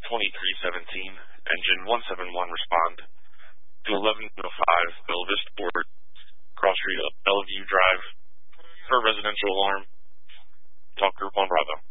2317, engine 171 respond to 1105 Bella Vista Port, cross street of Bellevue Drive, for a residential alarm. Talk Group on Bravo.